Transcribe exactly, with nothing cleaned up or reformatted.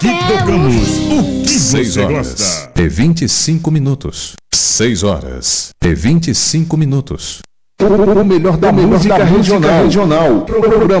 Aqui tocamos o que seis você horas gosta. e vinte e cinco minutos. seis horas e vinte e cinco minutos. O melhor da, o melhor música, da regional. regional. Programa